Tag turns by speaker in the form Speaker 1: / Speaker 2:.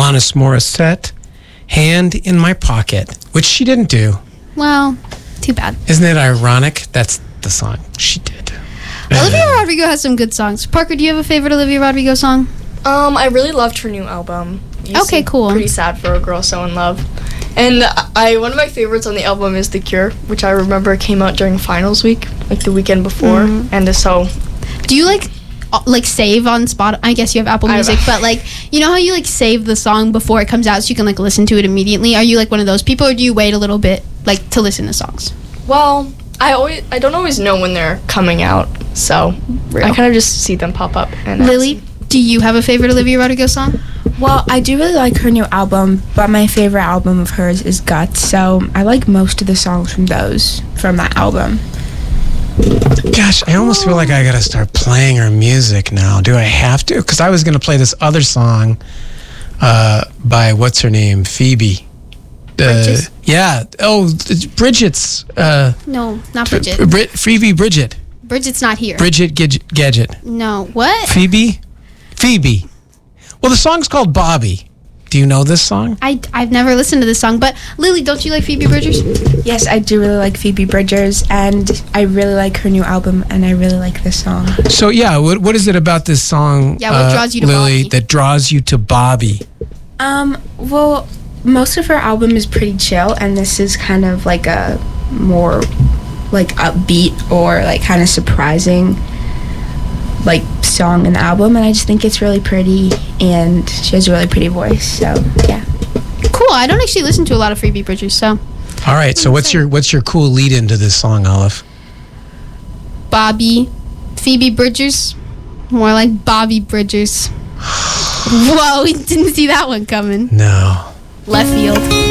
Speaker 1: Alanis Morissette, Hand in My Pocket, which she didn't do.
Speaker 2: Well, too bad.
Speaker 1: Isn't it ironic? That's the song she did.
Speaker 2: Olivia Rodrigo has some good songs. Parker, do you have a favorite Olivia Rodrigo song?
Speaker 3: I really loved her new album.
Speaker 2: Okay, cool.
Speaker 3: Pretty sad for a girl so in love. And one of my favorites on the album is The Cure, which I remember came out during finals week, like the weekend before. And so,
Speaker 2: do you like save on Spotify? I guess you have Apple Music, but like, you know how you like save the song before it comes out so you can like listen to it immediately? Are you like one of those people, or do you wait a little bit like to listen to songs?
Speaker 3: Well, I don't always know when they're coming out, so I kind of just see them pop up. And
Speaker 2: Lily, do you have a favorite Olivia Rodrigo song?
Speaker 4: Well, I do really like her new album, but my favorite album of hers is Guts, so I like most of the songs from that album.
Speaker 1: Gosh, I almost feel like I gotta start playing her music now. Do I have to? Because I was gonna play this other song by what's her name, Phoebe.
Speaker 2: Bridges?
Speaker 1: Yeah. Oh, it's Bridget's.
Speaker 2: No, not Bridget.
Speaker 1: Phoebe Bridget.
Speaker 2: Bridget's not here.
Speaker 1: Bridget Gadget.
Speaker 2: No, what?
Speaker 1: Phoebe. Well, the song's called Bobby. Do you know this song?
Speaker 2: I've never listened to this song, but Lily, don't you like Phoebe Bridgers?
Speaker 4: Yes, I do really like Phoebe Bridgers, and I really like her new album, and I really like this song.
Speaker 1: So, yeah, what is it about this song,
Speaker 2: Yeah, what draws you to
Speaker 1: Lily,
Speaker 2: Bobby?
Speaker 1: that draws you to Bobby?
Speaker 4: Well, most of her album is pretty chill, and this is kind of like a more like upbeat or like kind of surprising like song in the album, and I just think it's really pretty, and she has a really pretty voice, so yeah.
Speaker 2: Cool. I don't actually listen to a lot of Phoebe Bridgers, so.
Speaker 1: All right, so what's your cool lead into this song, Olive?
Speaker 2: Bobby, Phoebe Bridgers, more like Bobby Bridgers. Whoa, we didn't see that one coming.
Speaker 1: No.
Speaker 2: Left field.